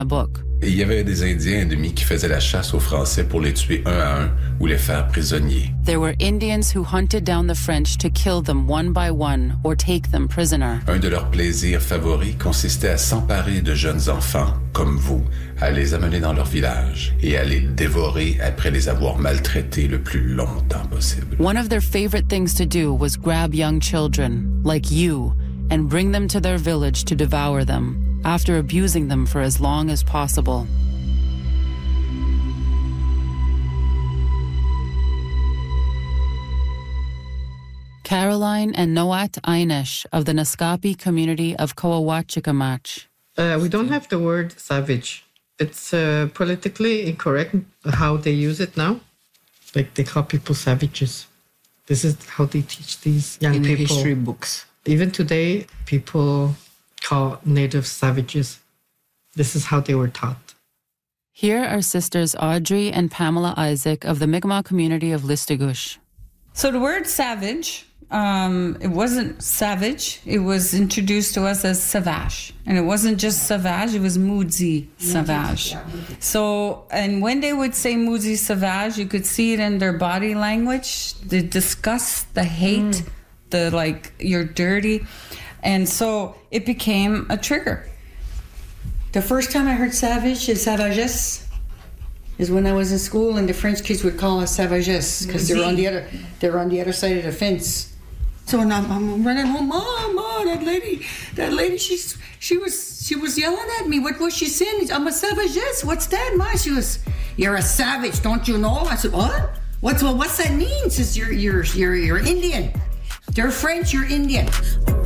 a book. Et il y avait des Indiens ennemis qui faisaient la chasse aux Français pour les tuer un à un ou les faire prisonniers. There were Indians who hunted down the French to kill them one by one or take them prisoner. Un de leurs plaisirs favoris consistait à s'emparer de jeunes enfants, comme vous, à les amener dans leur village et à les dévorer après les avoir maltraités le plus longtemps possible. One of their favorite things to do was grab young children, like you, and bring them to their village to devour them, after abusing them for as long as possible. Caroline and Noat Einish of the Naskapi community of Coahuachicamach. We don't have the word savage. It's politically incorrect how they use it now. Like they call people savages. This is how they teach these young in people. In history books. Even today, people call natives savages. This is how they were taught. Here are sisters Audrey and Pamela Isaac of the Mi'kmaq community of Listugush. So the word savage, it wasn't savage. It was introduced to us as savage. And it wasn't just savage, it was moodzi savage. So, and when they would say moodzi savage, you could see it in their body language, the disgust, the hate, the like, you're dirty. And so it became a trigger. The first time I heard savage and savages is when I was in school, and the French kids would call us savages because they were on the other side of the fence. So when I'm running home, Mom, that lady, she was yelling at me. What was she saying? I'm a savages. What's that, Ma? She was, you're a savage, don't you know? I said, what? What's that mean? She says, you're Indian. They're French, you're Indian.